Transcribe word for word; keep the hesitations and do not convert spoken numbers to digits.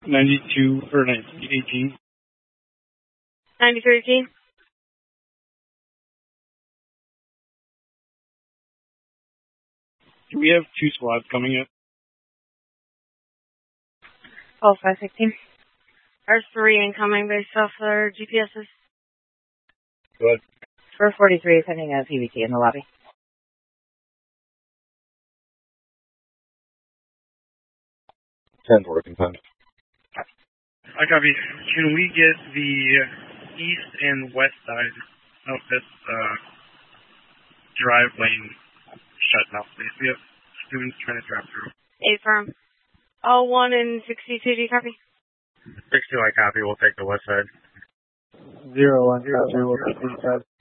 ninety-two or ninety eighteen. ninety-three eighteen. Do we have two squads coming in? Oh, five sixteen. There's three incoming based off their G P Ses. Good. four forty-three sending a P B T in the lobby. ten working time. I copy. Can we get the east and west side of this uh, drive lane shut now, please? We have students trying to drive through. Eight firm. Oh, one and sixty-two, do you copy? sixty-two, I copy. We'll take the west side. Zero one zero zero.